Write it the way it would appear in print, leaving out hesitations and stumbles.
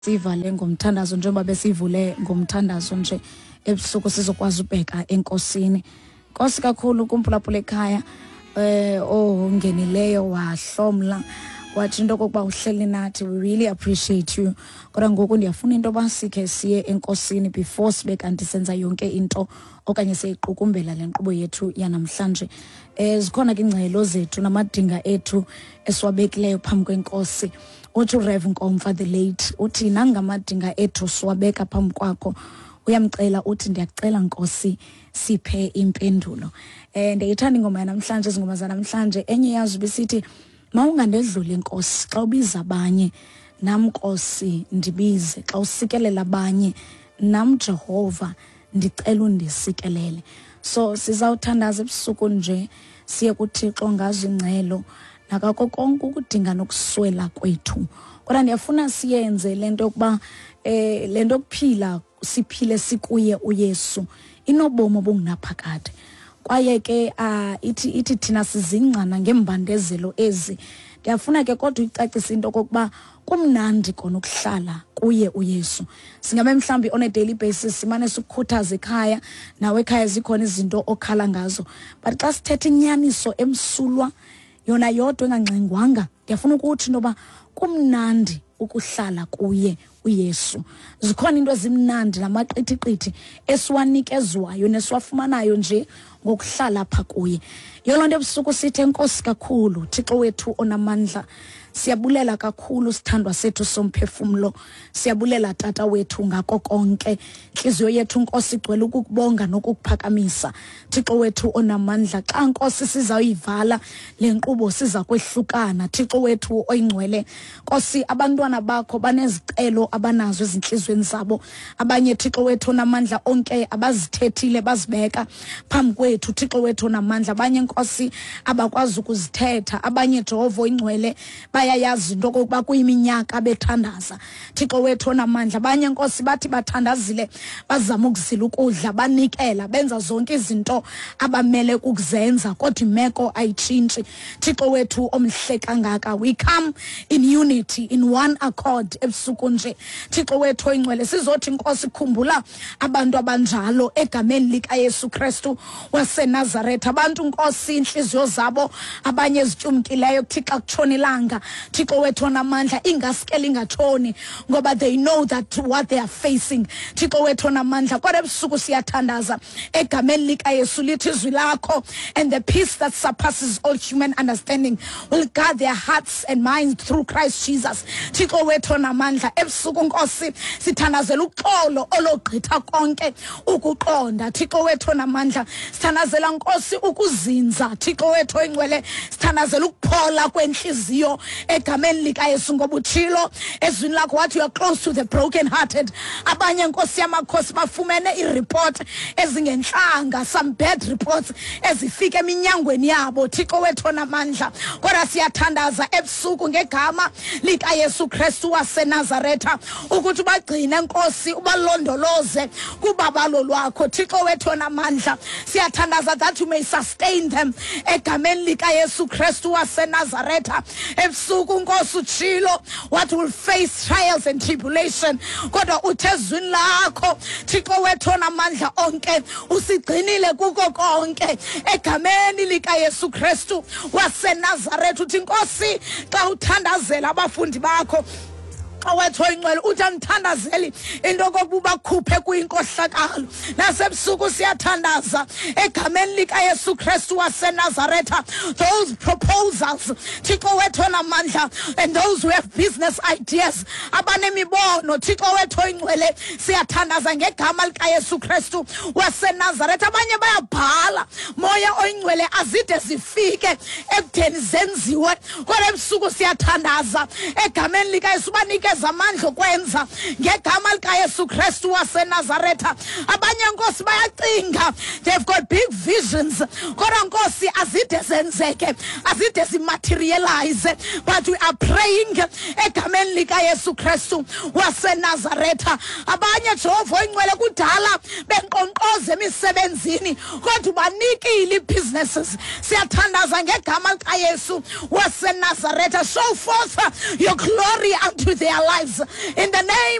Sivale ngomthandazo njengoba besivule ngomthandazo nje ebusuku sizokwazi ubheka enkosini. Nkosi kakhulu kumphulaphula ekhaya ongenileyo wahlomla wathi into kokuba uhleli nathi, we really appreciate you. Kodwa ngoku ndiyafuna into basikhe siye enkosini before sibe kanti senza yonke into okanye siyiqukumbela le nkqubo yethu yanamhlanje. Zikhona ke ingcelo zethu namadinga ethu esiwabekileyo phambi kwenkosi. Uthi Rev Nkomfa the late uthi nangamadinga ethu siwabeka phambi kwakho, uyamcela uthi ndiyacela Nkosi siphe impendulo. Ndiyithanda ingoma yanamhlanje, izingoma zanamhlanje enye yazo bisithi mawungandedluli Nkosi xa ubiza abanye, nam Nkosi ndibize, xa usikelela abanye nam Jehova ndicela undisikelele. So sizawuthandaza ebusuku nje siye kuThixo ngazo ingcelo nakako konke ukudinga nokuswela kwethu. Kodwa ndiyafuna siyenze lento yokuba lento yokuphila siphile sikuye uYesu inobomo obungunaphakade. Kwaye ke ithi thina sizingcana ngembandezelo ezi. Ndiyafuna ke kodwa icacisa into kokuba kumnandi kona ukuhlala kuye uYesu. Singabe mhlambi on a daily basis simane sikhuthaza ekhaya, nawe ekhaya zikhona izinto okhala ngazo, but xa sithethe inyaniso emsulwa yona yodwa engangcengwanga, ndiyafuna ukuthi intoba kumnandi ukuhlala kuye uYesu. Zikhona into ezimnandi namaqithiqithi esiwanikezwayo nesiwafumanayo nje ngokuhlala pha kuye. Yolonto ebusuku sithe Nkosi kakhulu, Thixo wethu onamandla, siyabulela kakhulu sithandwa sethu somphefumlo, siyabulela tata wethu ngako konke. Inhliziyo yethu Nkosi igcwele ukukubonga nokukuphakamisa. Thixo wethu onamandla, xa Nkosi sizayivala le nkqubo siza kwehlukana. Thixo wethu oyingcwele, Nkosi abantwana bakho banezicelo abanazo ezinhlizweni zabo, abanye Thixo wethu onamandla onke abazithethile bazibeka phambi kwethu. Thixo wethu onamandla, abanye Nkosi abakwazi ukuzithetha, abanye Jehova oyingcwele bayayazi into kokuba kuyiminyaka bethandaza. Thixo wethu onamandla, abanye Nkosi bathi bathandazile bazama ukuzila ukudla, banikela, benza zonke izinto abamele ukuzenza, kodwa imeko ayitshintshi. Thixo wethu omhle kangaka, we come in unity, in one accord ebusuku nje. Thixo wethu oyingcwele, sizothi Nkosi khumbula abantu abanjalo egameni lika Yesu Kristu waseNazaretha. Abantu Nkosi inhliziyo zabo abanye ezityumkileyo Thixo akutshonilanga. Thixo wethu onamandla, ingaskeli ingatshoni ngoba they know that what they are facing. Thixo wethu onamandla, kodwa ebusuku siyathandaza egameni lika Yesu lithi izwi lakho, and the peace that surpasses all human understanding will guard their hearts and minds through Christ Jesus. Thixo wethu onamandla, ebusuku Nkosi sithandazela uxolo ologqitha konke ukuqonda. Thixo wethu onamandla, sithandazela Nkosi ukuzinza. Thixo wethu oyingcwele, sithandazela ukuphola kwenhliziyo egameni lika Yesu, ngoba utshilo ezwini lakho wathi you are close to the broken hearted. Abanye Nkosi yamakhosi bafumene ireport ezingenhlanga, some bad reports ezifika eminyangweni yabo. Thixo wethu onamandla, kodwa siyathandaza ebusuku ngegama lika Yesu Kristu waseNazaretha ukuthi bagcine Nkosi ubalondoloze kubabalo lwakho. Thixo wethu onamandla, siyathandaza that you may sustain them egameni lika Yesu Kristu waseNazaretha. Ebusuku Nkosi utshilo what will face trials and tribulation, kodwa uthezwini lakho Thixo wethu onamandla onke usigcinile kuko konke egameni lika Yesu Kristu waseNazaretha. Uthi Nkosi xa uthandazela abafundi bakho awethu oyingcwele, uthi andithandazeli into kokuba khuphe kuyinkohlakalo. Nasebusuku siyathandaza egameni lika Yesu Kristu waseNazaretha, those proposals Thixo wethu onamandla, and those who have business ideas abanemibono Thixo wethu oyingcwele, siyathandaza ngegama lika Yesu Kristu waseNazaretha. Abanye bayabhala moya oyingcwele azide zifike ekudeni zenziwe, kodwa ebusuku siyathandaza egameni lika Yesu banike zamandla okwenza ngegama lika Yesu Kristu waseNazaretha. Abanye Nkosi bayacinga, they've got big visions, kodwa Nkosi azide zenzeke, azide zimaterialize, but we are praying egameni lika Yesu Kristu waseNazaretha. Abanye Jehova oyingcwele kudala benqonqoza emisebenzini, kodwa banikile businesses. Siyathandaza ngegama lika Yesu waseNazaretha, show forth your glory unto their our lives in the name